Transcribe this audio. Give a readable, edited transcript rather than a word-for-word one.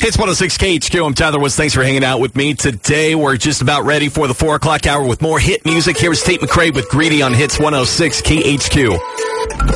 Hits 106 KHQ. I'm Tyler Woods. Thanks for hanging out with me today. We're just about ready for the 4 o'clock hour with more hit music. Here's Tate McRae with Greedy on Hits 106 KHQ.